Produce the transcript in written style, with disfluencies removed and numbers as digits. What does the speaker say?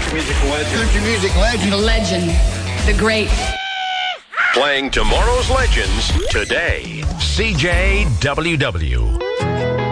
country music legend. Country music legend. The legend. The great. Playing tomorrow's legends today. CJWW.